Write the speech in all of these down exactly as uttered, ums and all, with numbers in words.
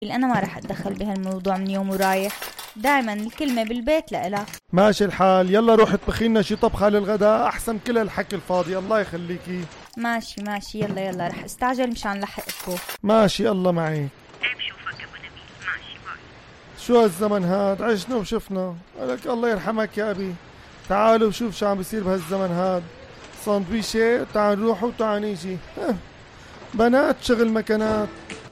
أنا ما رح أتدخل بهالموضوع من يوم ورايح. دايما الكلمة بالبيت لإلك. ماشي الحال، يلا روح اطبخي لنا شي طبخة للغداء أحسن كل الحكي الفاضي. الله يخليكي. ماشي ماشي يلا يلا رح استعجل مشان لحق الطبخ. ماشي الله معي. ايه بشوفك ابو نبيل. ماشي باي. شو هالزمن هاد، عشنا وشفنا. قالك الله يرحمك يا أبي. تعالوا وشوف شو عم بيصير بهالزمن هاد. ساندويشة تعال نروح وتعال نيجي. بنات شغل مكانات.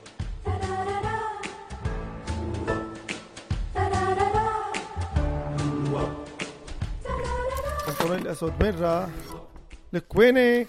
البنطلون الأسود وين راح؟ لك وينك؟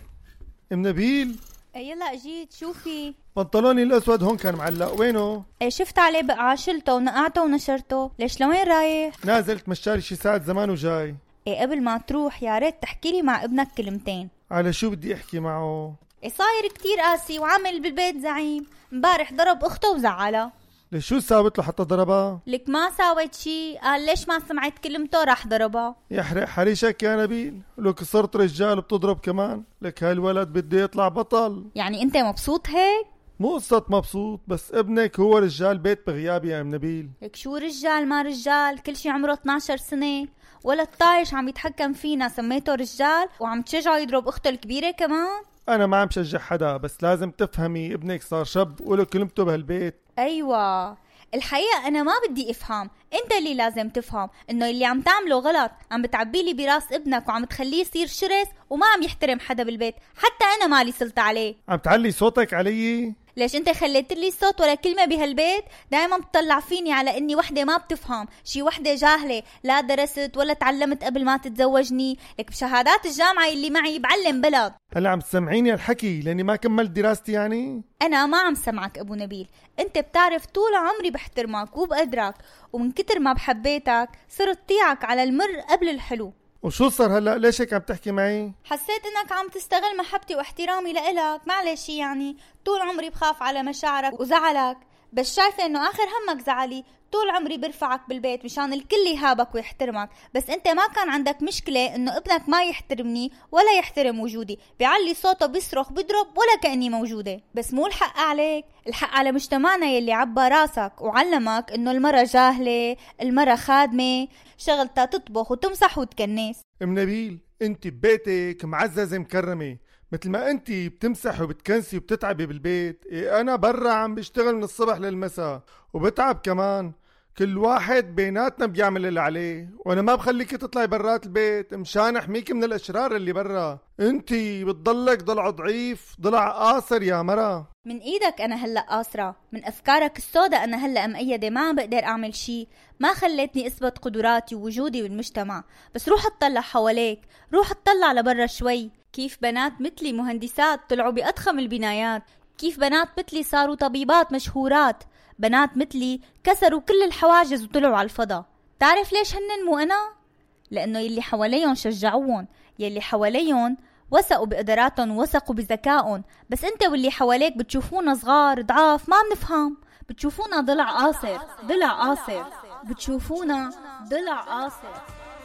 ام نبيل. يلا اجيت. شوفي بنطلوني الأسود هون كان معلق، وينه؟ ايه شفت عليه بقعة، شلته ونقعته ونشرته. ليش لوين رايح؟ نازلت مشاري شي ساعة زمان وجاي. ايه قبل ما تروح يا ريت تحكي لي مع ابنك كلمتين. على شو بدي احكي معه؟ ايه صاير كتير قاسي وعامل بالبيت زعيم. امبارح ضرب اخته وزعلها. ليش شو ساوت له حتى ضربها؟ لك ما ساوت شي، قال ليش ما سمعت كلمته راح ضربها. يحرق حريشك يا نبيل، لك صرت رجال بتضرب كمان. لك هالولد بده يطلع بطل. يعني انت مبسوط هيك؟ مو قصة مبسوط، بس ابنك هو رجال بيت بغيابي يا ام نبيل. لك شو رجال ما رجال، كل شي عمره اثناشر سنة. ولا الطايش عم يتحكم فينا سميته رجال وعم تشجعه يضرب اخته الكبيرة كمان. انا ما عم شجع حدا، بس لازم تفهمي ابنك صار شاب وله كلمته بهالبيت. ايوه الحقيقة انا ما بدي افهم، انت اللي لازم تفهم انه اللي عم تعمله غلط. عم بتعبي لي براس ابنك وعم تخليه يصير شرس وما عم يحترم حدا بالبيت. حتى انا مالي سلطة عليه. عم تعلي صوتك علي؟ ليش انت خليت لي صوت ولا كلمة بهالبيت؟ دايما بتطلع فيني على اني وحدة ما بتفهم، شي وحدة جاهلة لا درست ولا تعلمت قبل ما تتزوجني. لك بشهادات الجامعة اللي معي بعلم بلد. هلا عم تسمعيني الحكي لاني ما كملت دراستي يعني؟ انا ما عم سمعك ابو نبيل. انت بتعرف طول عمري بحترمك وبقدرك، ومن كتر ما بحبيتك صرت طيعك على المر قبل الحلو. وشو صار هلا؟ ليش هيك عم تحكي معي؟ حسيت انك عم تستغل محبتي واحترامي لإلك. معلش يعني طول عمري بخاف على مشاعرك وزعلك، بس شايفة انه اخر همك زعلي. طول عمري برفعك بالبيت مشان الكل يهابك ويحترمك، بس انت ما كان عندك مشكلة انه ابنك ما يحترمني ولا يحترم وجودي. بيعلي صوته بيصرخ بيضرب ولا كأني موجودة. بس مو الحق عليك، الحق على مجتمعنا يلي عبى راسك وعلمك انه المرة جاهلة، المرة خادمة، شغلتها تطبخ وتمسح وتكنس. ام نبيل انت ببيتك معززة مكرمة، مثل ما انت بتمسح وبتكنسي وبتتعبي بالبيت. إيه انا برا عم بشتغل من الصبح للمساء وبتعب كمان. كل واحد بيناتنا بيعمل اللي عليه، وانا ما بخليك تطلعي برات البيت مشان احميك من الاشرار اللي برا. انتي بتضلك ضلع ضعيف، ضلع قاصر يا مرا. من ايدك انا هلأ قاصرة، من افكارك السوداء انا هلأ مقيدة، ما عم بقدر اعمل شي. ما خليتني اثبت قدراتي ووجودي بالمجتمع. بس روح اطلع حواليك، روح اطلع لبرا شوي. كيف بنات مثلي مهندسات طلعوا بأضخم البنايات، كيف بنات مثلي صاروا طبيبات مشهورات، بنات مثلي كسروا كل الحواجز وطلعوا على الفضاء. تعرف ليش هنن مو أنا؟ لأنه يلي حواليهم شجعوهم، يلي حواليهم وثقوا بقدراتهم ووثقوا بذكائهم. بس انت واللي حواليك بتشوفونا صغار ضعاف، ما بنفهم. بتشوفونا ضلع قاصر، ضلع قاصر، بتشوفونا ضلع قاصر.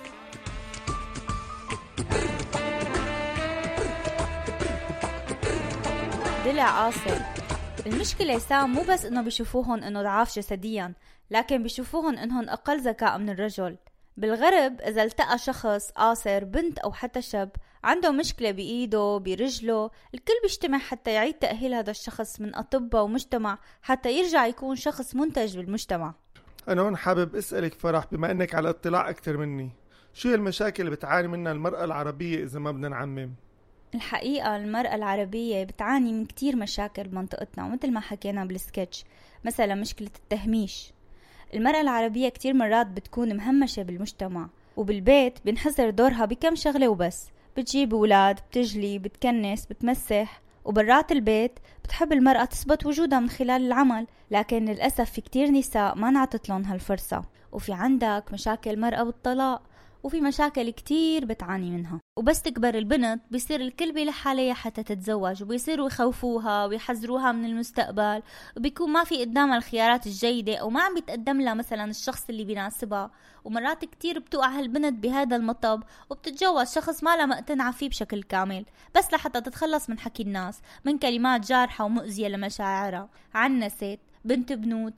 ضلع قاصر. المشكلة سام مو بس انه بيشوفوهن انه ضعاف جسديا، لكن بيشوفوهن انهن اقل ذكاء من الرجل. بالغرب اذا التقى شخص قاصر، بنت او حتى شاب عنده مشكلة بايده برجله، الكل بيجتمع حتى يعيد تأهيل هذا الشخص من اطباء ومجتمع حتى يرجع يكون شخص منتج بالمجتمع. انا هون حابب اسألك فرح، بما انك على اطلاع اكثر مني، شو هي المشاكل اللي بتعاني منها المرأة العربية اذا ما بدنا نعمم؟ الحقيقة المرأة العربية بتعاني من كتير مشاكل بمنطقتنا، ومثل ما حكينا بالسكتش. مثلا مشكلة التهميش. المرأة العربية كتير مرات بتكون مهمشة بالمجتمع، وبالبيت بنحصر دورها بكم شغلة وبس. بتجيب أولاد، بتجلي، بتكنس، بتمسح. وبرات البيت بتحب المرأة تثبت وجودها من خلال العمل، لكن للأسف في كتير نساء ما نعطت لهم هالفرصة. وفي عندك مشاكل مرأة بالطلاق، وفي مشاكل كتير بتعاني منها. وبس تكبر البنت بيصير الكل بيلح عليها حتى تتزوج، وبيصيروا يخوفوها ويحذروها من المستقبل، وبيكون ما في قدامها الخيارات الجيدة، أو ما عم بيتقدم لها مثلا الشخص اللي بيناسبها. ومرات كتير بتوقع هالبنت بهذا المطب وبتتجوز شخص ما لها مقتنعة فيه بشكل كامل، بس لحتى تتخلص من حكي الناس، من كلمات جارحة ومؤذية لمشاعرها. عنست بنت بنوت،